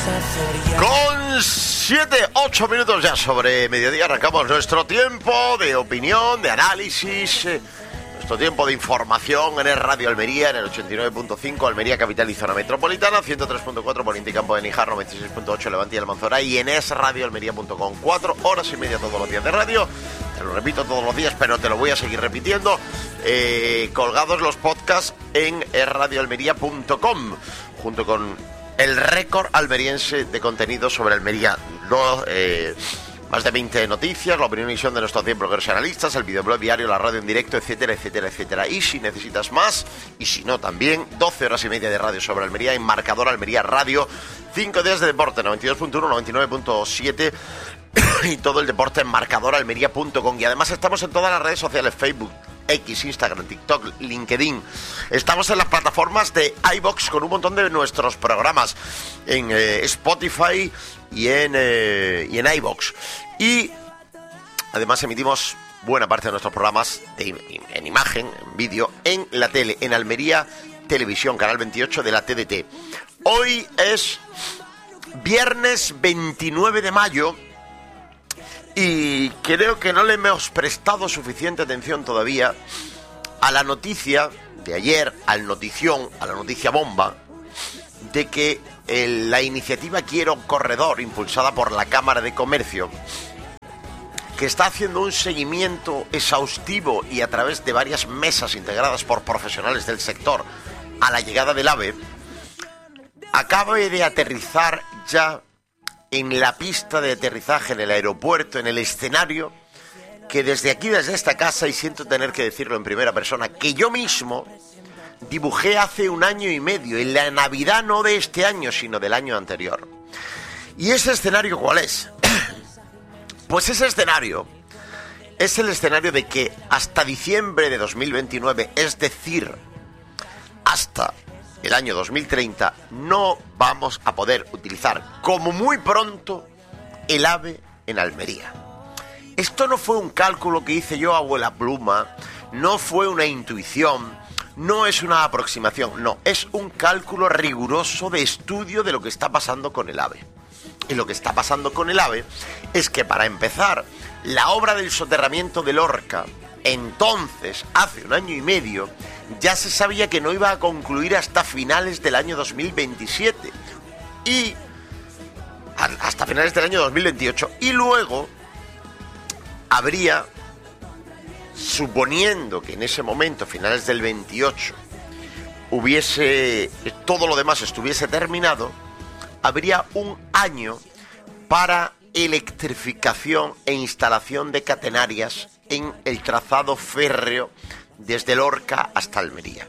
Con 7-8 minutos ya sobre mediodía arrancamos nuestro tiempo de opinión, de análisis, nuestro tiempo de información en el Radio Almería, en el 89.5, Almería Capital y Zona Metropolitana, 103.4 Poniente y Campo de Níjar, 96.8 Levante y Almanzora y en esradioalmería.com. 4 horas y media todos los días de radio, te lo repito todos los días, pero te lo voy a seguir repitiendo, colgados los podcasts en esradioalmería.com, junto con el récord almeriense de contenido sobre Almería. Más de 20 noticias, la opinión y visión de nuestros 100 blogueros y analistas, el videoblog diario, la radio en directo, etcétera, etcétera, etcétera. Y si necesitas más, y si no también, 12 horas y media de radio sobre Almería en Marcador Almería Radio, 5 días de deporte, 92.1, 99.7 y todo el deporte en marcadoralmería.com. Y además estamos en todas las redes sociales, Facebook, X, Instagram, TikTok, LinkedIn. Estamos en las plataformas de iVoox con un montón de nuestros programas en Spotify y en iVoox. Y además emitimos buena parte de nuestros programas en imagen, en vídeo, en la tele, en Almería Televisión, canal 28 de la TDT. Hoy es viernes 29 de mayo. Y creo que no le hemos prestado suficiente atención todavía a la noticia de ayer, al notición, a la noticia bomba, de que la iniciativa Quiero Corredor, impulsada por la Cámara de Comercio, que está haciendo un seguimiento exhaustivo y a través de varias mesas integradas por profesionales del sector a la llegada del AVE, acabe de aterrizar ya en la pista de aterrizaje, en el aeropuerto, en el escenario, que desde aquí, desde esta casa, y siento tener que decirlo en primera persona, que yo mismo dibujé hace 1 año y medio, en la Navidad no de este año, sino del año anterior. ¿Y ese escenario cuál es? Pues ese escenario es el escenario de que hasta diciembre de 2029, es decir, hasta el año 2030, no vamos a poder utilizar, como muy pronto, el AVE en Almería. Esto no fue un cálculo que hice yo, abuela pluma, no fue una intuición, no es una aproximación, no, es un cálculo riguroso de estudio de lo que está pasando con el AVE. Y lo que está pasando con el AVE es que, para empezar, la obra del soterramiento de Lorca, entonces, hace 1 año y medio, ya se sabía que no iba a concluir hasta finales del año 2027 y hasta finales del año 2028, y luego habría, suponiendo que en ese momento, finales del 28, hubiese todo lo demás estuviese terminado, habría 1 año para electrificación e instalación de catenarias en el trazado férreo desde Lorca hasta Almería.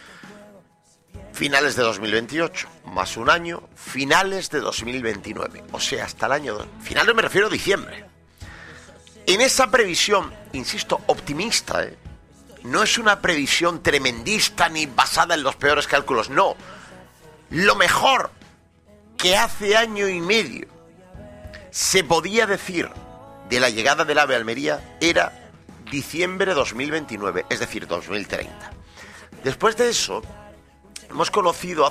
Finales de 2028, más 1 año, finales de 2029. O sea, hasta el año... Finales me refiero a diciembre. En esa previsión, insisto, optimista, no es una previsión tremendista ni basada en los peores cálculos, no. Lo mejor que hace 1 año y medio se podía decir de la llegada del AVE a Almería era diciembre de 2029, es decir, 2030. Después de eso, hemos conocido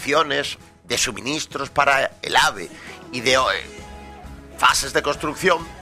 adjudicaciones de suministros para el AVE y de fases de construcción